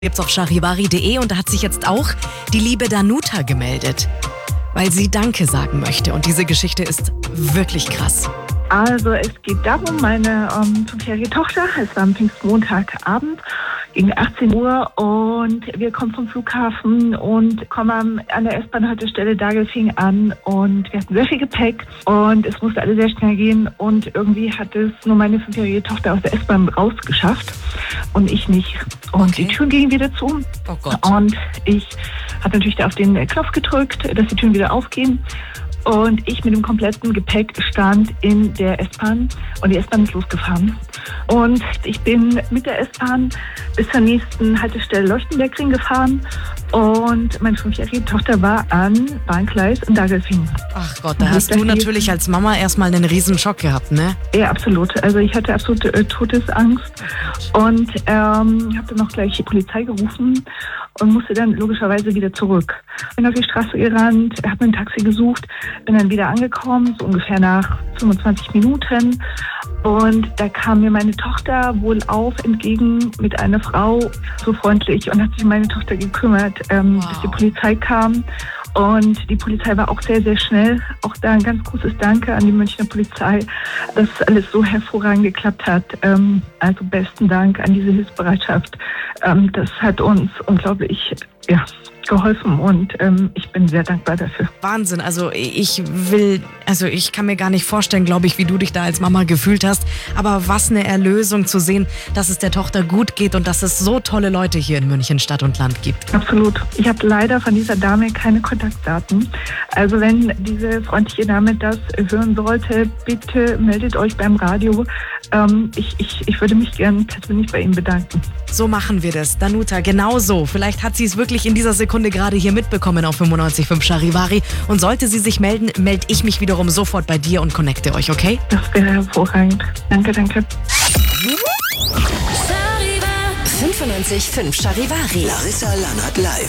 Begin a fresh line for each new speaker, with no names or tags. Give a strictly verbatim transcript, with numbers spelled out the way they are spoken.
Gibt's auf charivari punkt de und da hat sich jetzt auch die liebe Danuta gemeldet, weil sie Danke sagen möchte. Und diese Geschichte ist wirklich krass.
Also es geht darum, meine ähm, fünfjährige Tochter, es war am Pfingstmontagabend gegen achtzehn Uhr und wir kommen vom Flughafen und kommen an der S-Bahn-Haltestelle Dagelfing an und wir hatten sehr viel Gepäck und es musste alles sehr schnell gehen und irgendwie hat es nur meine fünfjährige Tochter aus der S-Bahn rausgeschafft und ich nicht. Und
Okay.
die Türen gingen wieder zu
Oh Gott.
und ich habe natürlich da auf den Knopf gedrückt, dass die Türen wieder aufgehen. Und ich mit dem kompletten Gepäck stand in der S-Bahn und die S-Bahn ist losgefahren. Und ich bin mit der S-Bahn bis zur nächsten Haltestelle Leuchtenbergring gefahren und meine fünfjährige Tochter war an Bahngleis in Dagelfing.
Ach Gott, da hast du natürlich als Mama erstmal einen riesen Schock gehabt, ne?
Ja, absolut. Also ich hatte absolute äh, Todesangst und ähm, habe dann auch gleich die Polizei gerufen und musste dann logischerweise wieder zurück. Bin auf die Straße gerannt, habe mir ein Taxi gesucht, bin dann wieder angekommen, so ungefähr nach fünfundzwanzig Minuten. Und da kam mir meine Tochter wohlauf entgegen mit einer Frau, so freundlich, und hat sich um meine Tochter gekümmert, ähm,
Wow.
bis die Polizei kam. Und die Polizei war auch sehr, sehr schnell. Auch da ein ganz großes Danke an die Münchner Polizei, dass alles so hervorragend geklappt hat. Ähm, also besten Dank an diese Hilfsbereitschaft. Ähm, das hat uns unglaublich ja, geholfen und ähm, ich bin sehr dankbar dafür.
Wahnsinn, also ich will, also ich kann mir gar nicht vorstellen, glaube ich, wie du dich da als Mama gefühlt hast. Aber was eine Erlösung zu sehen, dass es der Tochter gut geht und dass es so tolle Leute hier in München Stadt und Land gibt.
Absolut. Ich habe leider von dieser Dame keine Kontaktdaten. Also wenn diese freundliche Dame das hören sollte, bitte meldet euch beim Radio. Ähm, ich, ich, ich würde mich gern persönlich bei Ihnen bedanken.
So machen wir das, Danuta, genau so. Vielleicht hat sie es wirklich in dieser Sekunde gerade hier mitbekommen auf fünfundneunzig Komma fünf Charivari. Und sollte sie sich melden, melde ich mich wiederum sofort bei dir und connecte euch, okay?
Das wäre hervorragend. Danke, danke.
fünfundneunzig Komma fünf Charivari.
Larissa Lannert live.